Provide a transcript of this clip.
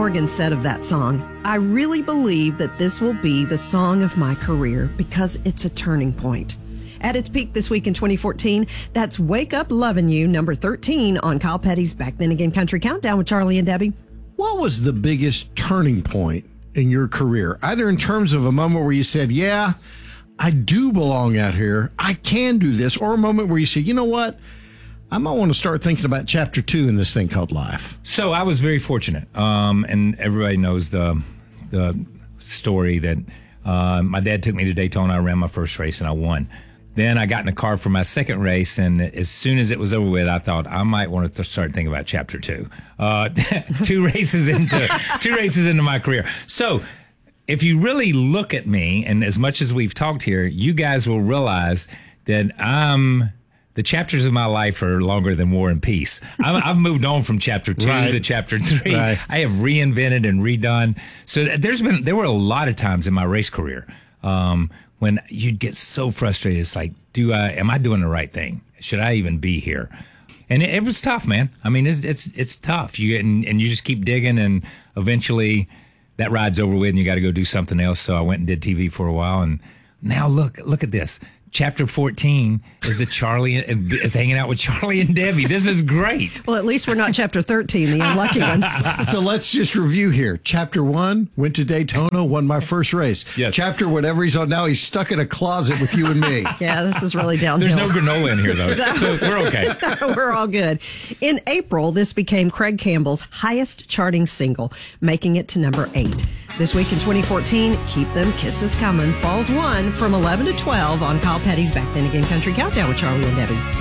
Morgan said of that song, "I really believe that this will be the song of my career because it's a turning point." At its peak this week in 2014, that's Wake Up Lovin' You, number 13 on Kyle Petty's Back Then Again Country Countdown with Charlie and Debbie. What was the biggest turning point in your career? Either in terms of a moment where you said, yeah, I do belong out here, I can do this, or a moment where you said, you know what? I might want to start thinking about chapter 2 in this thing called life. So I was very fortunate, and everybody knows the story that my dad took me to Daytona. I ran my first race, and I won. Then I got in a car for my second race, and as soon as it was over with, I thought I might want to start thinking about chapter 2. Two races into my career. So if you really look at me, and as much as we've talked here, you guys will realize that the chapters of my life are longer than War and Peace. I've moved on from chapter 2 to chapter 3. Right. I have reinvented and redone. So there were a lot of times in my race career when you'd get so frustrated. It's like, am I doing the right thing? Should I even be here? And it was tough, man. I mean, it's tough. And you just keep digging, and eventually that ride's over with, and you got to go do something else. So I went and did TV for a while, and now look at this. Chapter 14 is hanging out with Charlie and Debbie. This is great. Well, at least we're not chapter 13, the unlucky one. So let's just review here. Chapter 1, went to Daytona, won my first race. Yes. Chapter whatever he's on now, he's stuck in a closet with you and me. Yeah, this is really downhill. There's no granola in here, though, so we're okay. We're all good. In April, this became Craig Campbell's highest charting single, making it to number 8. This week in 2014, Keep Them Kisses Coming, falls 1 from 11 to 12 on Kyle Petty's Back Then Again Country Countdown with Charlie and Debbie.